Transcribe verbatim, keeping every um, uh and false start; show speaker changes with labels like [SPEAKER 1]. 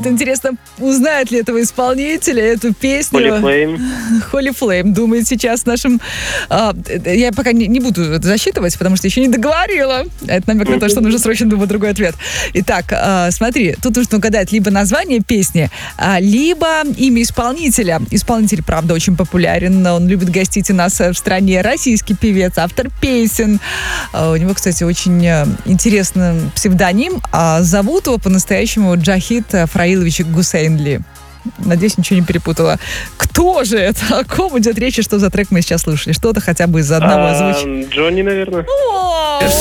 [SPEAKER 1] Вот интересно, узнает ли этого исполнителя, эту песню?
[SPEAKER 2] Holy Flame.
[SPEAKER 1] Holy Flame. Думает сейчас нашим... А, я пока не, не буду это засчитывать, потому что еще не договорила. Это намек на то, что нужно срочно думать другой ответ. Итак, а, смотри, тут нужно угадать либо название песни, а, либо имя исполнителя. Исполнитель, правда, очень популярен. Он любит гостить у нас в стране. Российский певец, автор песен. А, у него, кстати, очень интересный псевдоним. А, зовут его по-настоящему Джахид Фраилович Гусейнли. Надеюсь, ничего не перепутала. Кто же это? О ком идет речь и что за трек мы сейчас слушали? Что-то хотя бы из одного
[SPEAKER 2] А,
[SPEAKER 1] озвучить.
[SPEAKER 2] Джонни, наверное.
[SPEAKER 1] О!